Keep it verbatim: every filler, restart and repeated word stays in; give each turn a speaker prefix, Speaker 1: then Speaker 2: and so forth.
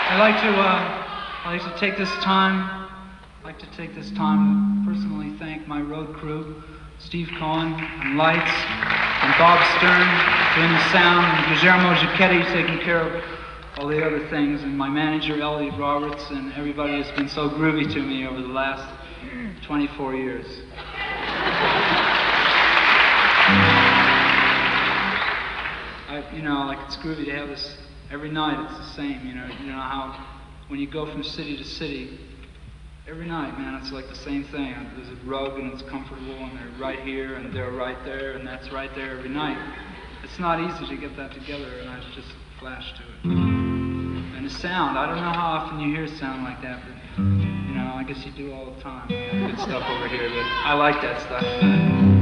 Speaker 1: I'd like to, uh, I'd like to take this time, I'd like to take this time to personally thank my road crew, Steve Cohen on lights, and Bob Stern doing the sound, and Guillermo Giacchetti taking care of all the other things, and my manager Elliot Roberts, and everybody has been so groovy to me over the last twenty-four years. I, you know, like it's groovy to have this every night. It's the same, you know. You know how when you go from city to city, every night, man, it's like the same thing. There's a rug and it's comfortable, and they're right here and they're right there, and that's right there every night. It's not easy to get that together, and I just flash to it. And the sound, I don't know how often you hear sound like that, but you know, I guess you do all the time. Good stuff over here, but I like that stuff.